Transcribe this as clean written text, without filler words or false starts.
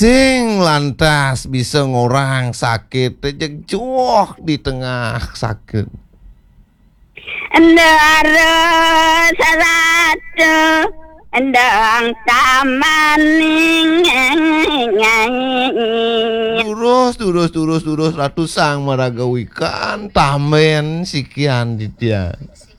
sing lantas bisa ngorang sakit jejak di tengah sakit. Ndara sarata ndang tamaning Durus ratu sang maragawikan tamen sikian didian.